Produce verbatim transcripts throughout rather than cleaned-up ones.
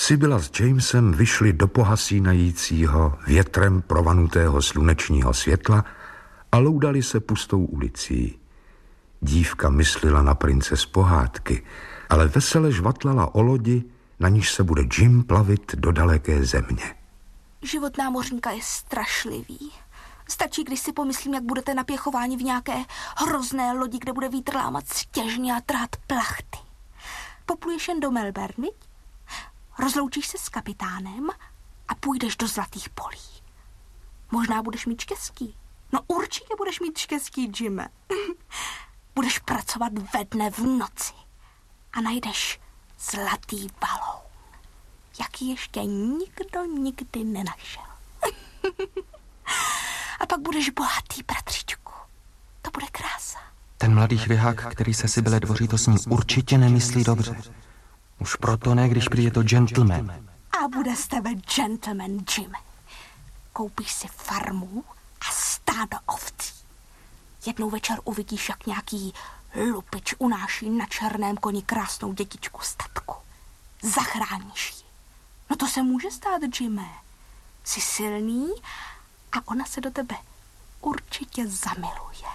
Sibylla s Jamesem vyšli do pohasínajícího, větrem provanutého slunečního světla a loudali se pustou ulicí. Dívka myslela na prince z pohádky, ale vesele žvatlala o lodi, na níž se bude Jim plavit do daleké země. Život námořníka je strašlivý. Stačí, když si pomyslím, jak budete napěchováni v nějaké hrozné lodi, kde bude vítr lámat stěžně a trhat plachty. Popluješ jen do Melbourne, viď? Rozloučíš se s kapitánem a půjdeš do Zlatých polí. Možná budeš mít štěstí. No určitě budeš mít štěstí, Jime. Budeš pracovat ve dne v noci a najdeš zlatý balón, jaký ještě nikdo nikdy nenašel. A pak budeš bohatý, bratřičku. To bude krása. Ten mladý chvěhák, který se Sibylle dvoří, to s ní určitě nemyslí dobře. Už proto ne, když přijde to gentleman. A bude z tebe gentleman, Jime. Koupíš si farmu a stádo ovcí. Jednou večer uvidíš, jak nějaký lupič unáší na černém koni krásnou dětičku statku. Zachráníš ji. No to se může stát, Jime. Jsi silný a ona se do tebe určitě zamiluje.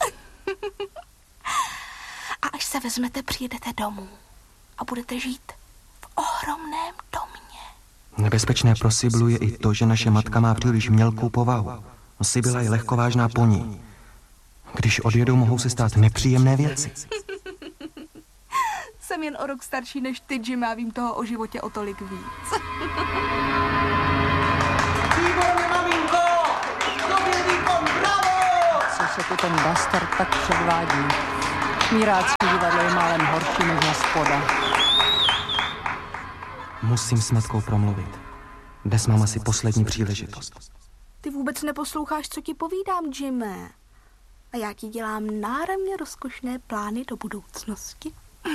A až se vezmete, přijedete domů a budete žít v ohromném domě. Nebezpečné pro Sibyllu je i to, že naše matka má příliš mělkou povahu. No Sibylla je lehkovážná poní. Když odjedou, mohou se stát nepříjemné věci. Jsem jen o rok starší než ty, Jim, a vím toho o životě o tolik víc. Výborně, maminko! Dobrý výkon, bravo! Co se tu ten bastard tak předvádí? Šmírácký divadlo je málem horší než na spoda. Musím s matkou promluvit. Dnes mám asi poslední příležitost. Ty vůbec neposloucháš, co ti povídám, Jime. A já ti dělám náramně rozkošné plány do budoucnosti.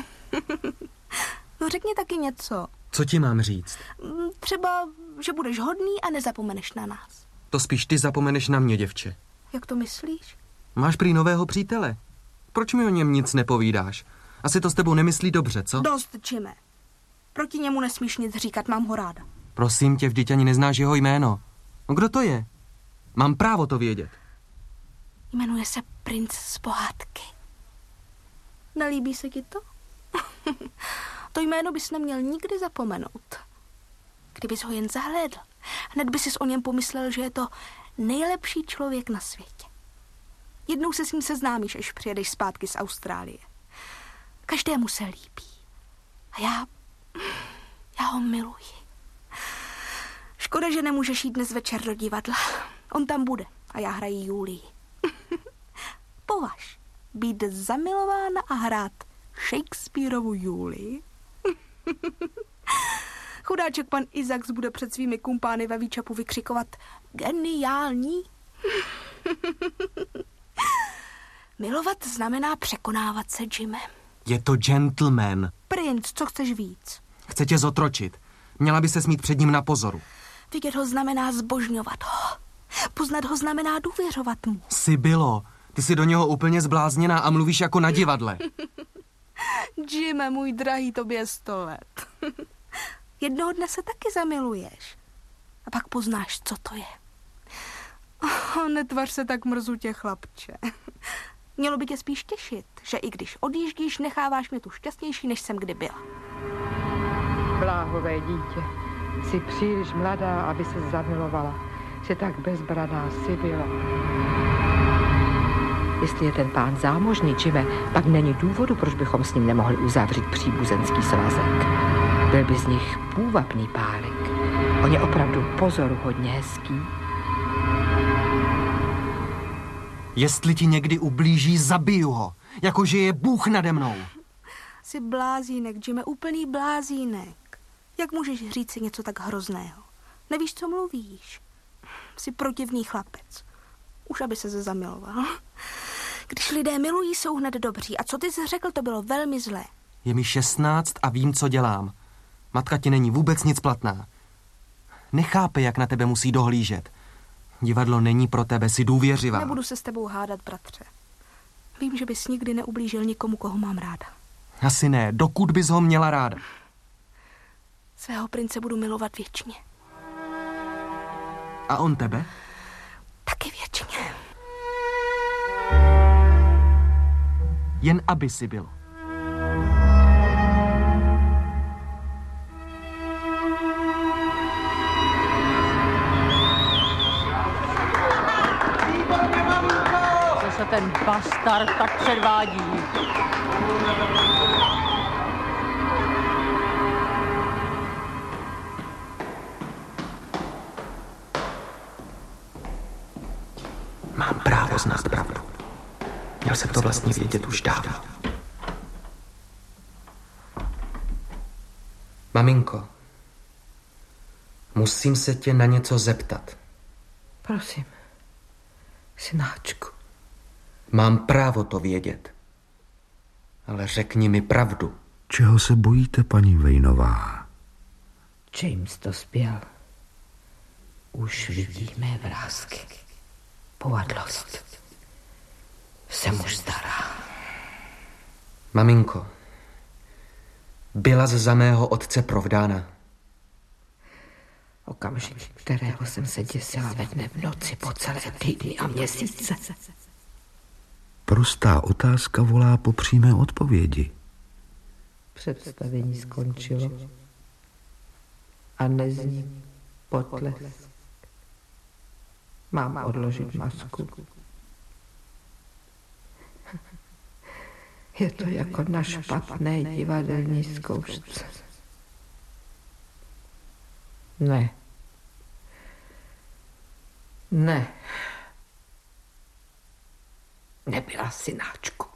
No řekni taky něco. Co ti mám říct? Třeba, že budeš hodný a nezapomeneš na nás. To spíš ty zapomeneš na mě, děvče. Jak to myslíš? Máš prý nového přítele. Proč mi o něm nic nepovídáš? Asi to s tebou nemyslí dobře, co? Dost, Jime. Proti němu nesmíš nic říkat, mám ho ráda. Prosím tě, vždyť ani neznáš jeho jméno. No kdo to je? Mám právo to vědět. Jmenuje se princ z pohádky. Nelíbí se ti to? To jméno bys neměl nikdy zapomenout. Kdybys ho jen zahlédl, hned by sis o něm pomyslel, že je to nejlepší člověk na světě. Jednou se s ním seznámíš, až přijedeš zpátky z Austrálie. Každému se líbí. A já... já ho miluji. Škoda, že nemůžeš jít dnes večer do divadla. On tam bude a já hraji Julii. Považ, být zamilována a hrát Shakespearovu Julii. Chudáček pan Isaacs bude před svými kumpány ve výčapu vykřikovat geniální. Milovat znamená překonávat se, Jime. Je to gentleman. Princ, co chceš víc? Chce tě zotročit. Měla by se mít před ním na pozoru. Vidět ho znamená zbožňovat ho. Poznat ho znamená důvěřovat mu. Sibyllo, ty jsi do něho úplně zblázněná a mluvíš jako na divadle. Jime, můj drahý, tobě je sto let. Jednoho dne se taky zamiluješ. A pak poznáš, co to je. Oh, netvař se tak mrzutě, chlapče. Mělo by tě spíš těšit, že i když odjíždíš, necháváš mě tu šťastnější, než jsem kdy byla. Bláhové dítě, jsi příliš mladá, aby se zamilovala. Jsi tak bezbraná, Sibylla. Jestli je ten pán zámožný, Jime, pak není důvodu, proč bychom s ním nemohli uzavřít příbuzenský svazek. Byl by z nich půvabný párek. On je opravdu pozoruhodně hezký. Jestli ti někdy ublíží, zabiju ho. Jakože je Bůh nade mnou. Jsi blázínek, Jime, úplný blázínek. Jak můžeš říct si něco tak hrozného? Nevíš, co mluvíš. Jsi protivný chlapec. Už aby se zamiloval. Když lidé milují, jsou hned dobří. A co ty jsi řekl, to bylo velmi zlé. Je mi šestnáct a vím, co dělám. Matka ti není vůbec nic platná. Nechápe, jak na tebe musí dohlížet. Divadlo není pro tebe, si důvěřivá. Nebudu se s tebou hádat, bratře. Vím, že bys nikdy neublížil nikomu, koho mám ráda. Asi ne, dokud bys ho měla ráda. Svého prince budu milovat věčně. A on tebe? Taky věčně. Jen aby si bylo. Výborně, maminko! Co se ten bastard tak předvádí? Mám právo znát pravdu. Měl jsem to vlastně vědět už dávno. Maminko, musím se tě na něco zeptat. Prosím, synáčku. Mám právo to vědět. Ale řekni mi pravdu. Čeho se bojíte, paní Vejnová? James to spěl. Už vidíme vrásky. Povadlost. Jsem už stará. Maminko, byla za mého otce provdána. Okamžik, kterého jsem se děsila ve dne v noci po celé týdny a měsíce. Prostá otázka volá po přímé odpovědi. Představení skončilo a nezní potlesk. Mám odložit masku. Je to jako na špatné divadelní zkoušce. Ne. Ne. Nebyla synáčku.